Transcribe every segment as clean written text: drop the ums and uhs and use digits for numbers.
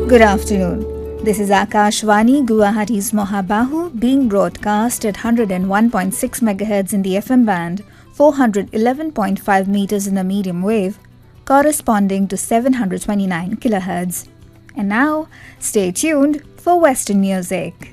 Good afternoon. This is Akashvani, Guwahati's Mohabahu, being broadcast at 101.6 MHz in the FM band, 411.5 meters in the medium wave, corresponding to 729 kHz. And now, stay tuned for Western music.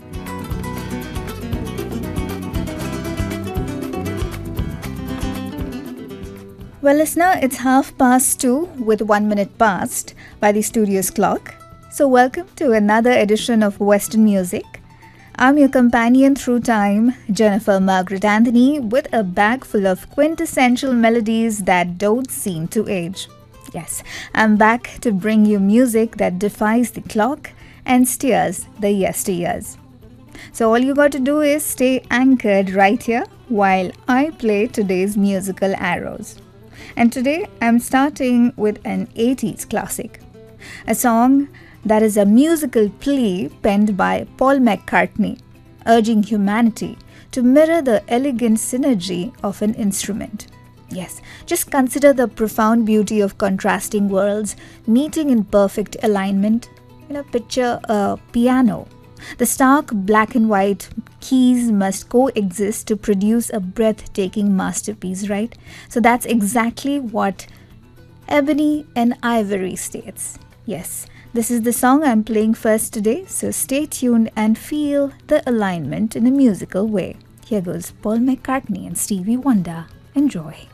Well, listener, it's 2:30 with 1 minute past by the studio's clock. So welcome to another edition of Western Music. I'm your companion through time, Jennifer Margaret Anthony, with a bag full of quintessential melodies that don't seem to age. Yes, I'm back to bring you music that defies the clock and steers the yesteryears. So all you got to do is stay anchored right here while I play today's musical arrows. And today I'm starting with an 80s classic, a song that is a musical plea penned by Paul McCartney, urging humanity to mirror the elegant synergy of an instrument. Yes, just consider the profound beauty of contrasting worlds meeting in perfect alignment. Picture a piano. The stark black and white keys must coexist to produce a breathtaking masterpiece, right? So that's exactly what Ebony and Ivory states. Yes, this is the song I'm playing first today, so stay tuned and feel the alignment in a musical way. Here goes Paul McCartney and Stevie Wonder. Enjoy.